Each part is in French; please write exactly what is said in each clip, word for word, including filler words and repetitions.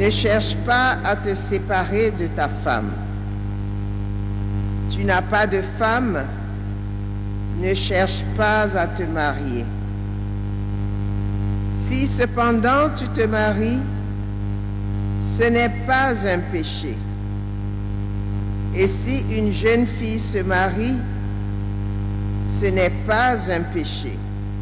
Ne cherche pas à te séparer de ta femme. Tu n'as pas de femme, ne cherche pas à te marier. Si cependant tu te maries, ce n'est pas un péché. Et si une jeune fille se marie, ce n'est pas un péché.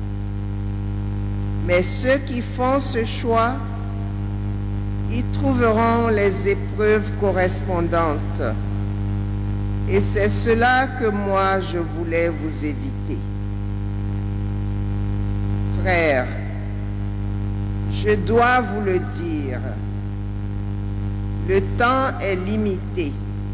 Mais ceux qui font ce choix, y trouveront les épreuves correspondantes. Et c'est cela que moi je voulais vous éviter. Frères, je dois vous le dire, le temps est limité.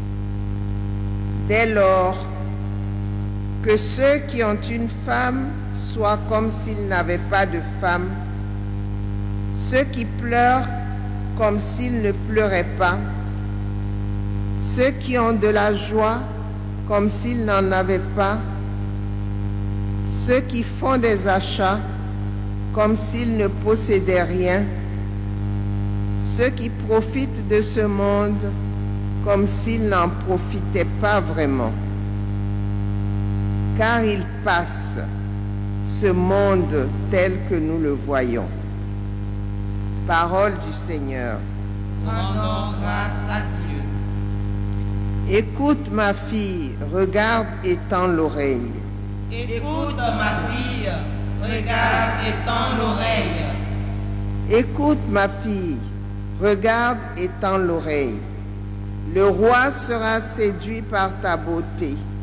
Dès lors, que ceux qui ont une femme soient comme s'ils n'avaient pas de femme, ceux qui pleurent comme s'ils ne pleuraient pas, ceux qui ont de la joie comme s'ils n'en avaient pas, ceux qui font des achats comme s'ils ne possédaient rien, ceux qui profitent de ce monde comme s'ils n'en profitaient pas vraiment. Car il passe, ce monde tel que nous le voyons. Parole du Seigneur. Rendons grâce à Dieu. Écoute ma fille, regarde et tends l'oreille. Écoute ma fille, regarde et tends l'oreille. Écoute ma fille, regarde et tends l'oreille. Le roi sera séduit par ta beauté.